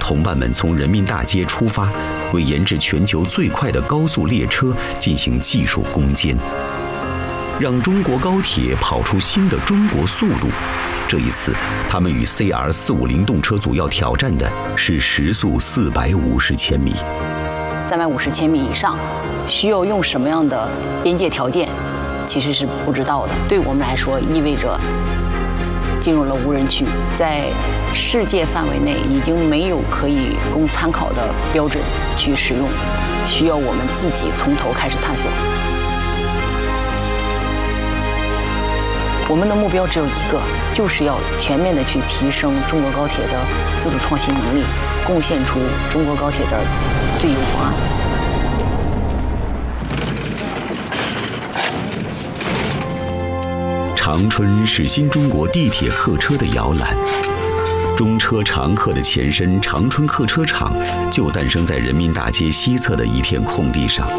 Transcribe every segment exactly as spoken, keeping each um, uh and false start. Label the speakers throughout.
Speaker 1: 同伴们从人民大街出发，为研制全球最快的高速列车进行技术攻坚，让中国高铁跑出新的中国速度。这一次，他们与 C R 四五零动车组要挑战的是时速四百五十千米。
Speaker 2: 三百五十千米以上，需要用什么样的边界条件，其实是不知道的。对我们来说，意味着进入了无人区，在世界范围内已经没有可以供参考的标准去使用，需要我们自己从头开始探索。我们的目标只有一个，就是要全面的去提升中国高铁的自主创新能力，贡献出中国高铁的最优方案。
Speaker 1: 长春是新中国地铁客车的摇篮，中车长客的前身长春客车厂就诞生在人民大街西侧的一片空地上。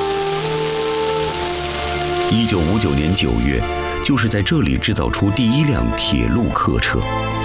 Speaker 1: 一九五九年九月，就是在这里制造出第一辆铁路客车。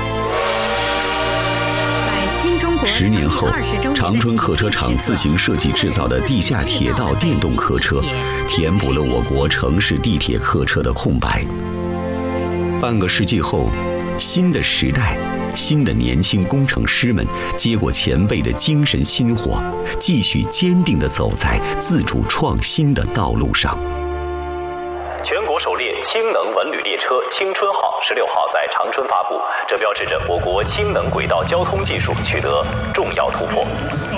Speaker 1: 十年后，长春客车厂自行设计制造的地下铁道电动客车，填补了我国城市地铁客车的空白。半个世纪后，新的时代，新的年轻工程师们接过前辈的精神薪火，继续坚定地走在自主创新的道路上。
Speaker 3: 全国首列氢能文旅列车青春号十六号在长春发布，这标志着我国氢能轨道交通技术取得重要突破。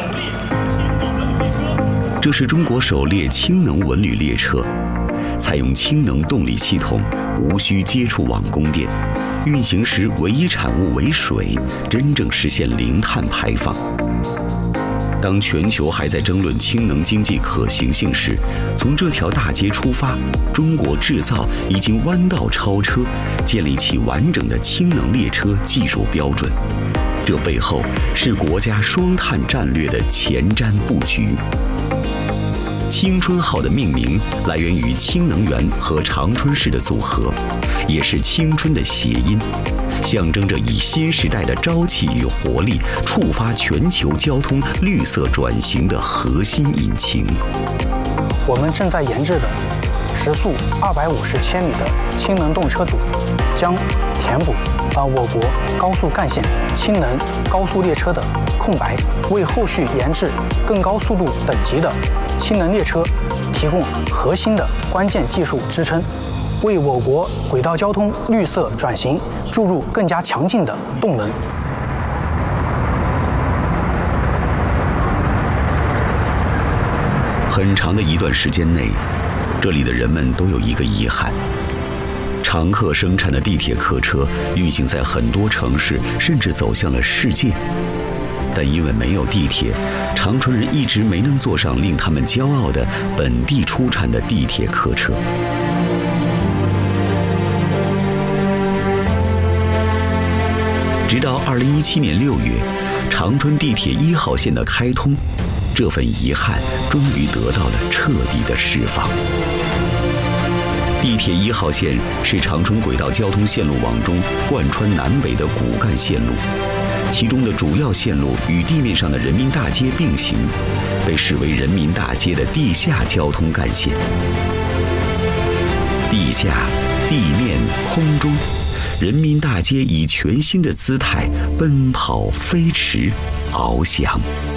Speaker 1: 这是中国首列氢能文旅列车，采用氢能动力系统，无需接触网供电，运行时唯一产物为水，真正实现零碳排放。当全球还在争论氢能经济可行性时，从这条大街出发，中国制造已经弯道超车，建立起完整的氢能列车技术标准。这背后是国家双碳战略的前瞻布局。青春号的命名来源于氢能源和长春市的组合，也是青春的谐音，象征着以新时代的朝气与活力触发全球交通绿色转型的核心引擎。
Speaker 4: 我们正在研制的时速二百五十千米的氢能动车组，将填补啊我国高速干线氢能高速列车的空白，为后续研制更高速度等级的氢能列车提供核心的关键技术支撑，为我国轨道交通绿色转型注入更加强劲的动能。
Speaker 1: 很长的一段时间内，这里的人们都有一个遗憾：长客生产的地铁客车运行在很多城市，甚至走向了世界。但因为没有地铁，长春人一直没能坐上令他们骄傲的本地出产的地铁客车。直到二零一七年六月，长春地铁一号线的开通，这份遗憾终于得到了彻底的释放。地铁一号线是长春轨道交通线路网中贯穿南北的骨干线路，其中的主要线路与地面上的人民大街并行，被视为人民大街的地下交通干线。地下、地面、空中，人民大街以全新的姿态奔跑、飞驰、翱翔。